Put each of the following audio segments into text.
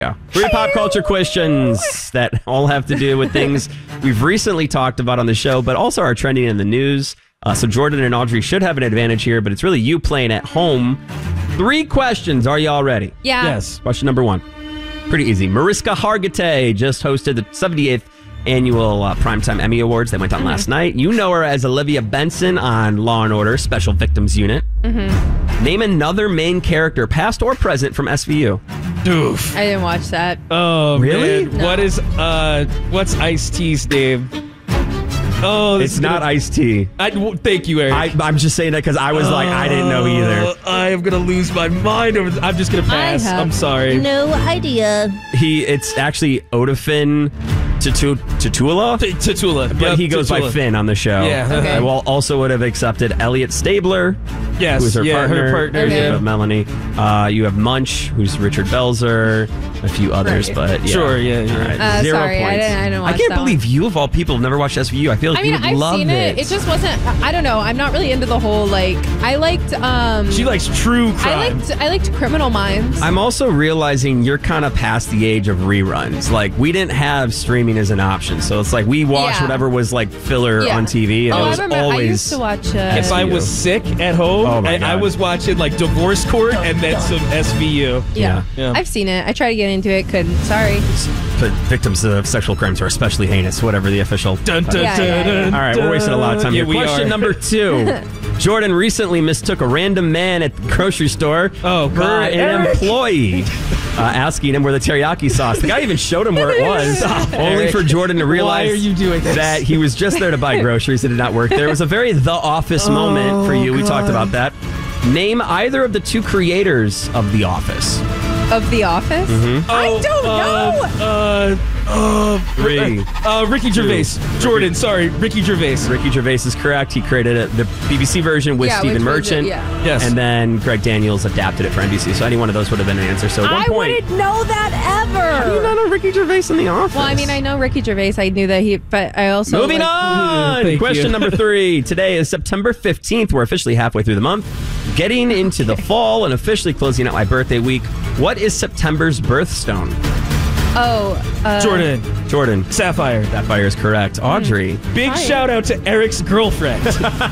Yeah. 3 pop culture questions that all have to do with things we've recently talked about on the show, but also are trending in the news. So Jordan and Audrey should have an advantage here, but it's really you playing at home. 3 questions. Are you all ready? Yeah. Yes. Question number 1. Pretty easy. Mariska Hargitay just hosted the 78th annual Primetime Emmy Awards that went on last night. You know her as Olivia Benson on Law & Order Special Victims Unit. Name another main character, past or present, from SVU. Oof. I didn't watch that. Oh, Really? man. No. What's Ice-T's name? Oh, It's not Ice-T. Thank you, Eric. I'm just saying that because I was like, I didn't know either. I am going to lose my mind over I'm just going to pass. I'm sorry. No idea. It's actually Odafin Tatula. Tatula. But he goes by Finn on the show. Yeah. Okay. I also would have accepted Elliot Stabler, Yes. who's her partner. Her partner. Okay. You Yeah. have Melanie. You have Munch, who's Richard Belzer, a few others, Right. but yeah. Sure, yeah. All right. 0 Sorry, I points. didn't watch I can't that believe you, of all people, have never watched SVU. I feel like I mean, you would I've love seen it. It just wasn't. I don't know. I'm not really into the whole I liked. She likes true crime. I liked Criminal Minds. I'm also realizing you're kind of past the age of reruns. Like, we didn't have streaming as an option, so it's like we watched Yeah. whatever was like filler Yeah. on TV, and Oh, it I was remember. I always. used to watch. If I was sick at home, Oh my I God. was watching like Divorce Court and then some SVU. Yeah. Yeah. I've seen it. I tried to get into it. Couldn't. Sorry. But victims of sexual crimes are especially heinous, whatever the official. Dun, dun, Yeah, dun, yeah, yeah. dun, All right, we're wasting a lot of time Yeah, here. we Question are. number 2. Jordan recently mistook a random man at the grocery store Oh, for God. an Eric. employee, asking him where the teriyaki sauce. The guy even showed him where it was, only for Jordan to realize Why are you doing this? that he was just there to buy groceries. It did not work there. It was a very The Office moment for you. We talked about that. Name either of the 2 creators of The Office. Of The Office. I don't know. 3. Ricky Gervais. Jordan, sorry. Ricky Gervais. Ricky Gervais is correct. He created the BBC version with Yeah, Stephen which was Merchant. it, yeah. Yes. And then Greg Daniels adapted it for NBC. So any one of those would have been an answer. So 1 I point. wouldn't know that How do you ever. not know Ricky Gervais in The Office? Well, I mean, I know Ricky Gervais. I knew that but I also Moving on. Thank Question you. number 3. Today is September 15th. We're officially halfway through the month. Getting into the fall and officially closing out my birthday week. What is September's birthstone? Jordan. Sapphire. Sapphire is correct. Audrey. Big shout out to Eric's girlfriend.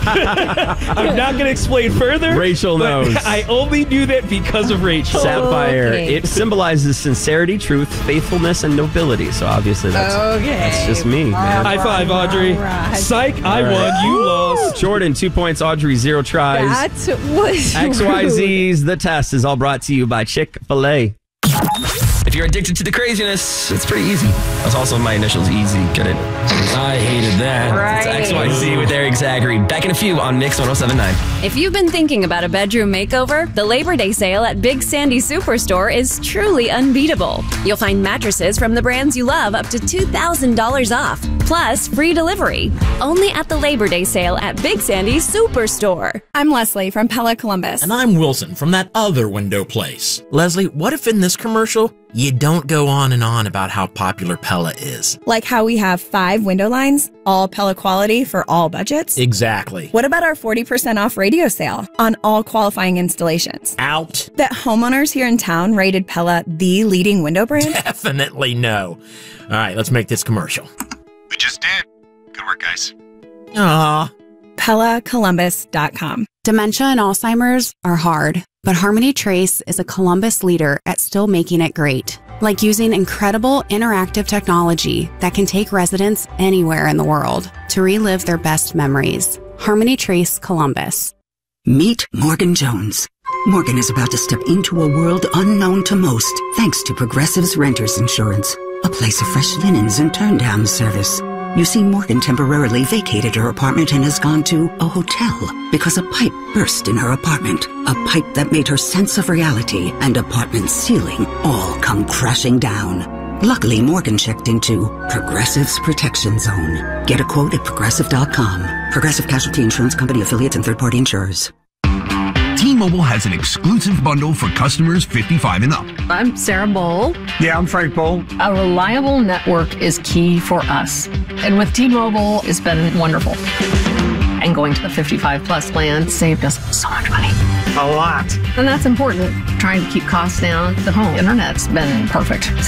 I'm not going to explain further. Rachel but knows. I only knew that because of Rachel. Sapphire. Okay. It symbolizes sincerity, truth, faithfulness, and nobility. So obviously that's just me, man. High five, Audrey. Psych, I won, you lost. Jordan, 2 points. Audrey, 0 tries. That was XYZ's The Test is all brought to you by Chick-fil-A. If you're addicted to the craziness, it's pretty easy. That's also my initials, easy. Get it? I hated that. It's XYZ with Eric Zachary. Back in a few on Mix 107.9. If you've been thinking about a bedroom makeover, the Labor Day sale at Big Sandy Superstore is truly unbeatable. You'll find mattresses from the brands you love up to $2,000 off, plus free delivery. Only at the Labor Day sale at Big Sandy Superstore. I'm Leslie from Pella Columbus. And I'm Wilson from that other window place. Leslie, what if in this commercial, you don't go on and on about how popular Pella is? Like how we have 5 window lines, all Pella quality for all budgets? Exactly. What about our 40% off radio sale on all qualifying installations? Out? That homeowners here in town rated Pella the leading window brand? Definitely no. All right, let's make this commercial. We just did. Good work, guys. Aww. PellaColumbus.com. Dementia and Alzheimer's are hard, but Harmony Trace is a Columbus leader at still making it great. Like using incredible interactive technology that can take residents anywhere in the world to relive their best memories. Harmony Trace Columbus. Meet Morgan Jones. Morgan is about to step into a world unknown to most, thanks to Progressive's Renters Insurance, a place of fresh linens and turn-down service. You see, Morgan temporarily vacated her apartment and has gone to a hotel because a pipe burst in her apartment. A pipe that made her sense of reality and apartment ceiling all come crashing down. Luckily, Morgan checked into Progressive's Protection Zone. Get a quote at Progressive.com. Progressive Casualty Insurance Company affiliates and third-party insurers. T-Mobile has an exclusive bundle for customers 55 and up. I'm Sarah Bowl. Yeah, I'm Frank Bowl. A reliable network is key for us. And with T-Mobile, it's been wonderful. And going to the 55 plus plan saved us so much money. A lot. And that's important. Trying to keep costs down. The home internet's been perfect.